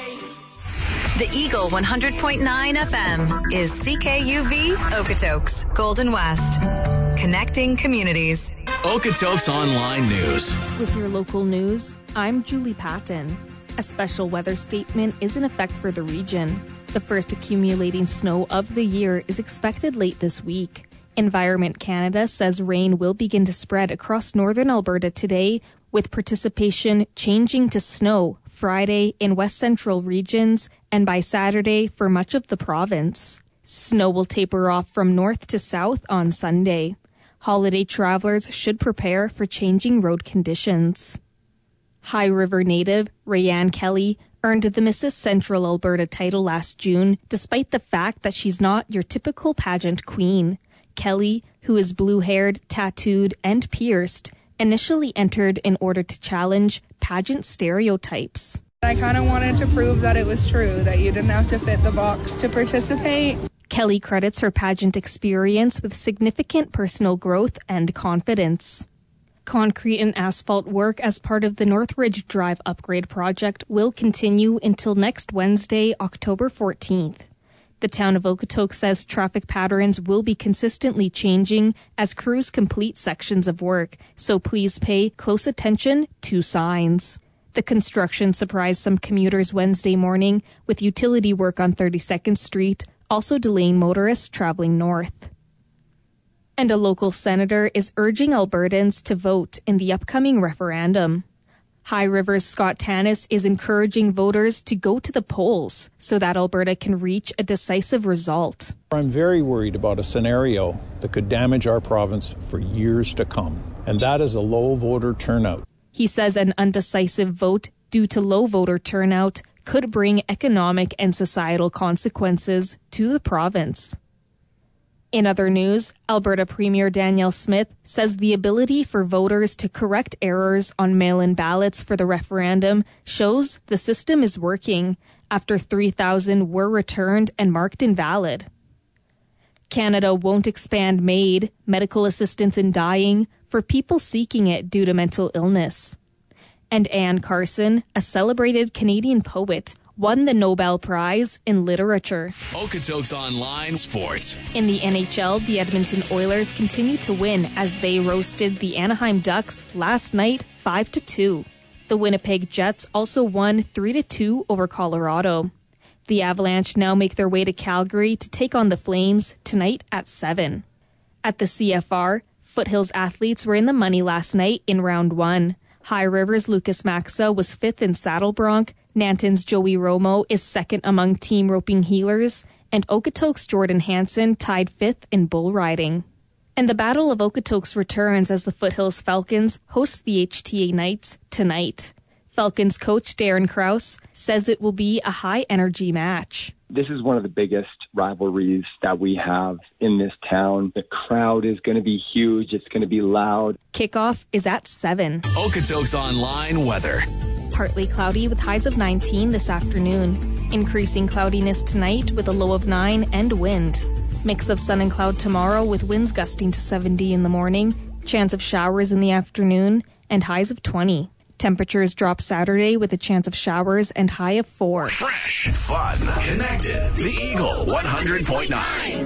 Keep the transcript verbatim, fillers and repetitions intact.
The Eagle one hundred point nine F M is C K U V Okotoks, Golden West. Connecting communities. Okotoks Online News. With your local news, I'm Julie Patton. A special weather statement is in effect for the region. The first accumulating snow of the year is expected late this week. Environment Canada says rain will begin to spread across northern Alberta today, with participation changing to snow Friday in west central regions and by Saturday for much of the province. Snow will taper off from north to south on Sunday. Holiday travelers should prepare for changing road conditions. High River native Rayanne Kelly earned the Missus Central Alberta title last June, despite the fact that she's not your typical pageant queen. Kelly, who is blue-haired, tattooed, and pierced, initially entered in order to challenge pageant stereotypes. I kind of wanted to prove that it was true, that you didn't have to fit the box to participate. Kelly credits her pageant experience with significant personal growth and confidence. Concrete and asphalt work as part of the Northridge Drive upgrade project will continue until next Wednesday, October fourteenth. The town of Okotoks says traffic patterns will be consistently changing as crews complete sections of work, so please pay close attention to signs. The construction surprised some commuters Wednesday morning, with utility work on thirty-second Street also delaying motorists traveling north. And a local senator is urging Albertans to vote in the upcoming referendum. High River's Scott Tannis is encouraging voters to go to the polls so that Alberta can reach a decisive result. I'm very worried about a scenario that could damage our province for years to come, and that is a low voter turnout. He says an undecisive vote due to low voter turnout could bring economic and societal consequences to the province. In other news, Alberta Premier Danielle Smith says the ability for voters to correct errors on mail-in ballots for the referendum shows the system is working after three thousand were returned and marked invalid. Canada won't expand MAID, medical assistance in dying, for people seeking it due to mental illness. And Anne Carson, a celebrated Canadian poet, won the Nobel Prize in Literature. Okotoks Online Sports. In the N H L, the Edmonton Oilers continue to win as they roasted the Anaheim Ducks last night five to two. The Winnipeg Jets also won three to two over Colorado. The Avalanche now make their way to Calgary to take on the Flames tonight at seven. At the C F R, Foothills athletes were in the money last night in round one. High River's Lucas Maxa was fifth in saddle bronc, Nanton's Joey Romo is second among team roping heelers, and Okotoks' Jordan Hansen tied fifth in bull riding. And the Battle of Okotoks returns as the Foothills Falcons host the H T A Knights tonight. Falcons coach Darren Krause says it will be a high-energy match. This is one of the biggest rivalries that we have in this town. The crowd is going to be huge. It's going to be loud. Kickoff is at seven. Okotoks Online Weather. Partly cloudy with highs of nineteen this afternoon. Increasing cloudiness tonight with a low of nine and wind. Mix of sun and cloud tomorrow with winds gusting to seventy in the morning. Chance of showers in the afternoon and highs of twenty. Temperatures drop Saturday with a chance of showers and high of four. Fresh, fun, connected. The Eagle one hundred point nine.